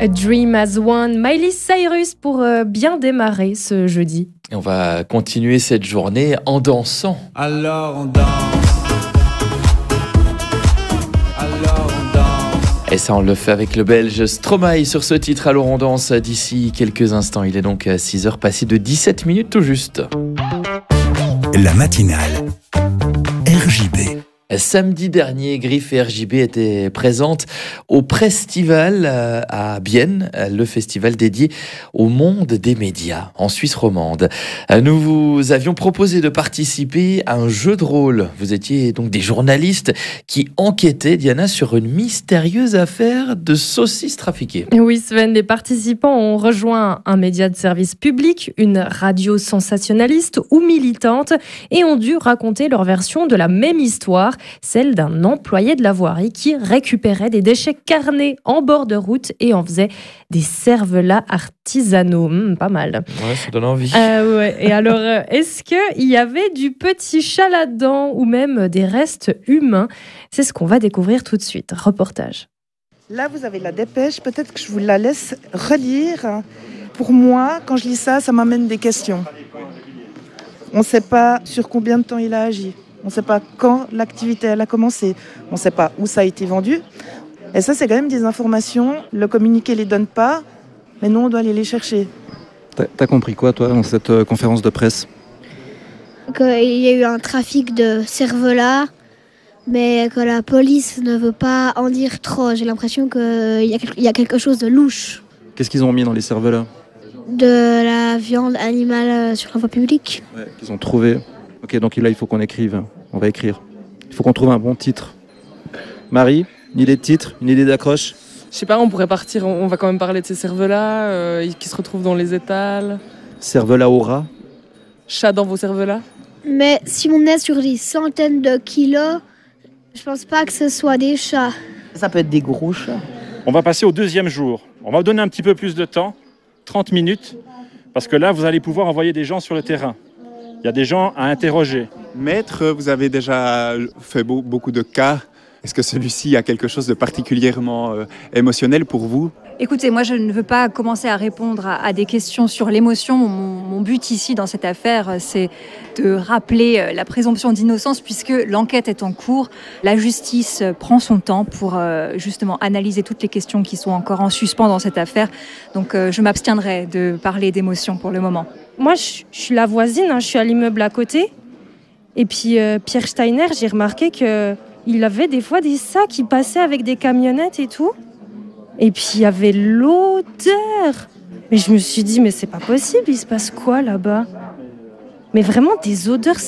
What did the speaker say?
A Dream as One, Miley Cyrus pour bien démarrer ce jeudi. Et on va continuer cette journée en dansant. Alors on danse. Alors on danse. Et ça, on le fait avec le Belge Stromae sur ce titre. Alors on danse d'ici quelques instants. Il est donc 6h passé de 17 minutes tout juste. La matinale RJB. Samedi dernier, Griff et RJB étaient présentes au Prestival à Bienne, le festival dédié au monde des médias en Suisse romande. Nous vous avions proposé de participer à un jeu de rôle. Vous étiez donc des journalistes qui enquêtaient, Diana, sur une mystérieuse affaire de saucisses trafiquées. Oui, Sven, les participants ont rejoint un média de service public, une radio sensationnaliste ou militante, et ont dû raconter leur version de la même histoire, celle d'un employé de la voirie qui récupérait des déchets carnés en bord de route et en faisait des cervelas artisanaux. Pas mal. Ouais, ça donne envie. Ouais. Et alors, est-ce qu'il y avait du petit chat là-dedans ou même des restes humains ? C'est ce qu'on va découvrir tout de suite. Reportage. Là, vous avez la dépêche. Peut-être que je vous la laisse relire. Pour moi, quand je lis ça, ça m'amène des questions. On ne sait pas sur combien de temps il a agi. On ne sait pas quand l'activité elle a commencé. On ne sait pas où ça a été vendu. Et ça, c'est quand même des informations. Le communiqué ne les donne pas, mais nous, on doit aller les chercher. T'as compris quoi, toi, dans cette conférence de presse ? Qu'il y a eu un trafic de cervelas, mais que la police ne veut pas en dire trop. J'ai l'impression qu'il y a quelque chose de louche. Qu'est-ce qu'ils ont mis dans les cervelas ? De la viande animale sur la voie publique. Ouais, qu'ils ont trouvé. Ok, donc là, il faut qu'on écrive. On va écrire. Il faut qu'on trouve un bon titre. Marie, une idée de titre, une idée d'accroche ? Je sais pas, on pourrait partir, on va quand même parler de ces cervelas qui se retrouvent dans les étals. Cervelas au rat ? Chat dans vos cervelas ? Mais si on est sur des centaines de kilos, je pense pas que ce soit des chats. Ça peut être des gros chats. On va passer au deuxième jour. On va vous donner un petit peu plus de temps, 30 minutes, parce que là, vous allez pouvoir envoyer des gens sur le terrain. Il y a des gens à interroger. Maître, vous avez déjà fait beaucoup de cas. Est-ce que celui-ci a quelque chose de particulièrement émotionnel pour vous ? Écoutez, moi je ne veux pas commencer à répondre à des questions sur l'émotion. Mon but ici dans cette affaire, c'est de rappeler la présomption d'innocence puisque l'enquête est en cours. La justice prend son temps pour justement analyser toutes les questions qui sont encore en suspens dans cette affaire. Donc je m'abstiendrai de parler d'émotion pour le moment. Moi, je suis la voisine, je suis à l'immeuble à côté. Et puis Pierre Steiner, j'ai remarqué qu'il avait des fois des sacs qui passaient avec des camionnettes et tout. Et puis il y avait l'odeur. Mais je me suis dit, mais c'est pas possible, il se passe quoi là-bas ? Mais vraiment des odeurs